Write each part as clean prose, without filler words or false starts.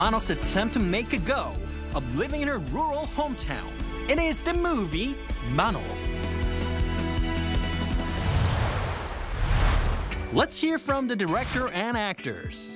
Manok's attempt to make a go of living in her rural hometown. It is the movie Manok. Let's hear from the director and actors.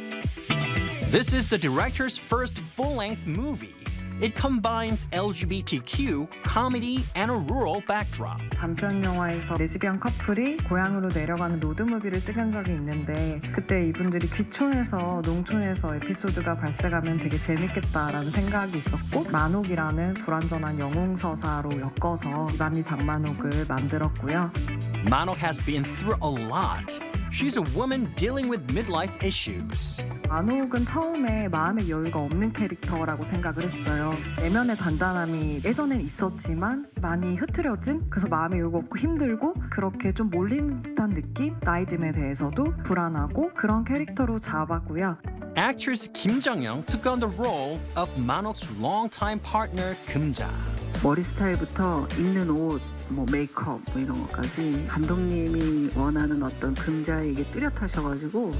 This is the director's first full-length movie. It combines LGBTQ, comedy, and a rural backdrop. 단편 영화에서 레즈비언 커플이 고향으로 내려가는 로드무비를 찍은 적이 있는데 그때 이분들이 귀촌에서 농촌에서 에피소드가 발생하면 되게 재밌겠다라는 생각이 있었고 만옥이라는 불완전한 영웅서사로 엮어서 이반리 장만옥을 만들었고요. Manok has been through a lot. She's a woman dealing with midlife issues. 만옥은 처음에 마음의 여유가 없는 캐릭터라고 생각을 했어요. 내면의 단단함이 예전엔 있었지만 많이 흐트러진 그래서 마음의 여유가 없고 힘들고 그렇게 좀 몰리는 듯한 느낌? 나이듦에 대해서도 불안하고 그런 캐릭터로 잡았고요. Actress Kim Jung-young took on the role of Manok's longtime partner Keum-ja. 머리 스타일부터 입는 옷, 메이크업 이런 것까지 감독님이 원하는 어떤 금자에게 뚜렷하셔가지고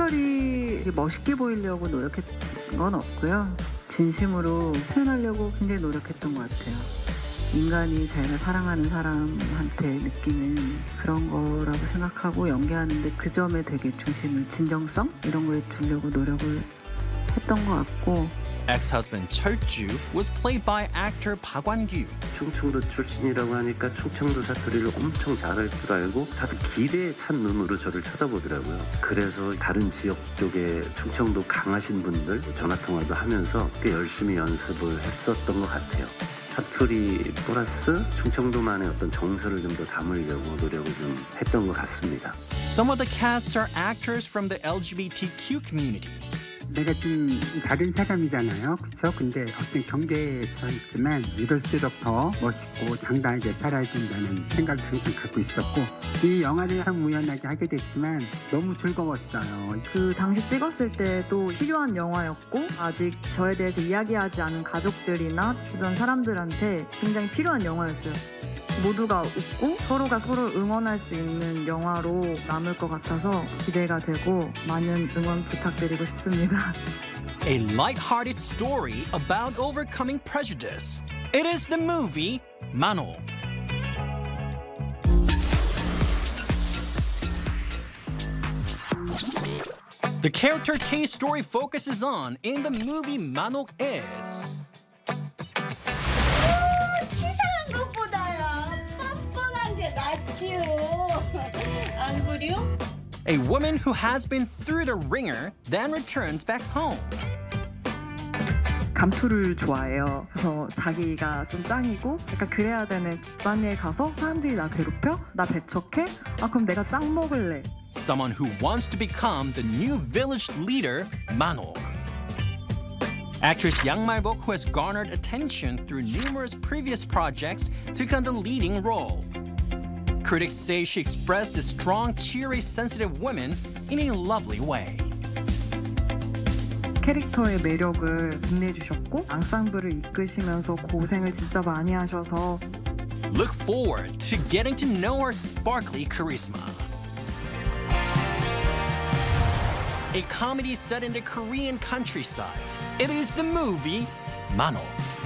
특별히 멋있게 보이려고 노력했던 건 없고요. 진심으로 표현하려고 굉장히 노력했던 것 같아요. 인간이 자연을 사랑하는 사람한테 느끼는 그런 거라고 생각하고 연기하는데 그 점에 되게 중심을 진정성 이런 거에 두려고 노력을 했던 것 같고 Ex-husband Cheolju was played by actor Park Wan-gyu. 충청도 출신이라고 하니까 충청도 사투리를 엄청 잘할 줄 알고 다들 기대에 찬 눈으로 저를 쳐다보더라고요. 그래서 다른 지역 쪽에 충청도 강하신 분들 전화통화도 하면서 꽤 열심히 연습을 했었던 것 같아요. 사투리 플러스 충청도만의 어떤 정서를 좀 더 담으려고 노력을 좀 했던 것 같습니다. Some of the cast are actors from the LGBTQ community. 내가 좀 다른 사람이잖아요. 그렇죠? 근데 어떤 경계에 서 있지만 이럴수록 더 멋있고 당당하게 살아야 된다는 생각을 항상 갖고 있었고 이 영화를 참 우연하게 하게 됐지만 너무 즐거웠어요. 그 당시 찍었을 때도 필요한 영화였고 아직 저에 대해서 이야기하지 않은 가족들이나 주변 사람들한테 굉장히 필요한 영화였어요. 모두가 웃고 서로가 서로를 응원할 수 있는 영화로 남을 것 같아서 기대가 되고 많은 응원 부탁드리고 싶습니다. A light-hearted story about overcoming prejudice. It is the movie Manok. The character K's story focuses on in the movie Manok is 안 그래요? a woman who has been through the ringer then returns back home. 감투를 좋아해요. 그래서 자기가 좀 짱이고 약간 그래야 되는 집안일에 가서 사람들이 나 괴롭혀? 나 배척해? 그럼 내가 짱 먹을래. Someone who wants to become the new village leader, Manok. Actress Yang Mal-bok, who has garnered attention through numerous previous projects, took on the leading role. Critics say she expressed a strong, cheery, sensitive woman in a lovely way. 캐릭터의 매력을 빛내주셨고 앙상블을 이끄시면서 고생을 진짜 많이 하셔서 Look forward to getting to know her sparkly charisma. A comedy set in the Korean countryside. It is the movie Manok.